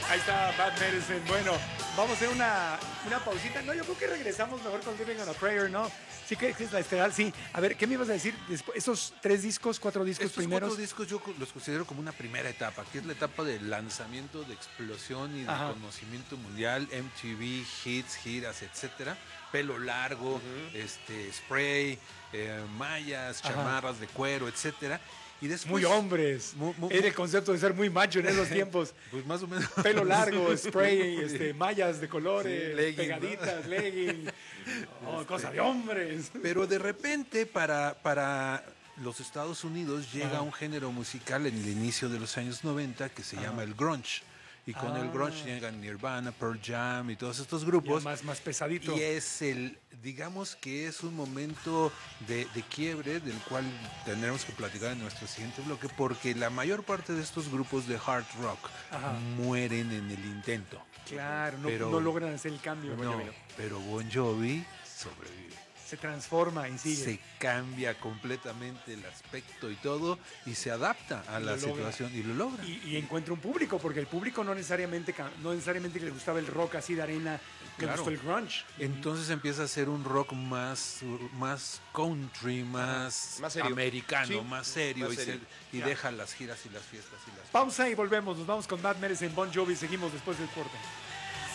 Ahí está Bad Medicine. Bueno, vamos a hacer una pausita. No, yo creo que regresamos mejor con Living on a Prayer, ¿no? Sí que es la estelar, sí. A ver, ¿qué me ibas a decir? Después, esos 3 discos, 4 discos Estos primeros. 4 discos yo los considero como una primera etapa, que es la etapa de lanzamiento, de explosión y de Ajá. conocimiento mundial, MTV, hits, giras, etcétera. Pelo largo, spray, mallas, Ajá. chamarras de cuero, etcétera. Y después, Muy hombres. Era el concepto de ser muy macho en esos tiempos. Pues más o menos. Pelo largo, Sí. spray, mallas de colores, Sí, legging, pegaditas, ¿no? legging. Oh, cosa de hombres. Pero de repente para los Estados Unidos llega un género musical en el inicio de los años 90 que se llama el grunge. Y con el grunge llegan Nirvana, Pearl Jam y todos estos grupos. Ya más pesadito. Y es digamos que es un momento de quiebre del cual tendremos que platicar en nuestro siguiente bloque, porque la mayor parte de estos grupos de hard rock mueren en el intento. Claro, Pero- no logran hacer el cambio. No, pero Bon Jovi sobrevive. Se transforma y sigue. Se cambia completamente el aspecto y todo y se adapta a la lo logra. situación y lo logra. Y encuentra un público, porque el público no necesariamente que le gustaba el rock así de arena, le Claro. gustó el grunge. Entonces empieza a ser un rock más country, más Más serio. americano, Sí, más serio, más y, serio. y deja las giras y las fiestas y las Pausa y volvemos. Nos vamos con Bad Medicine, Bon Jovi. Seguimos después del corte.